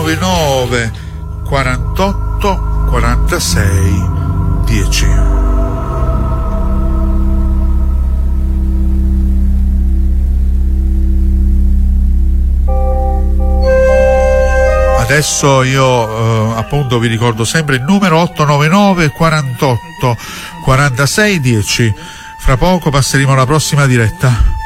899 48 46 10. Adesso io appunto vi ricordo sempre il numero 899 48 46 10. Fra poco passeremo alla prossima diretta.